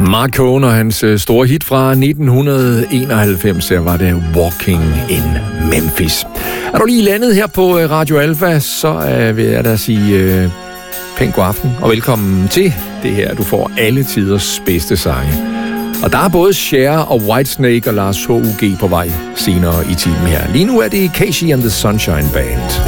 Mark Cohn og hans store hit fra 1991, der var det Walking in Memphis. Er du lige landet her på Radio Alfa, så vil jeg da sige pænt god aften og velkommen til det her. Du får alle tiders bedste sange. Og der er både Cher og Whitesnake og Lars H.U.G. på vej senere i timen her. Lige nu er det Casey and the Sunshine Band.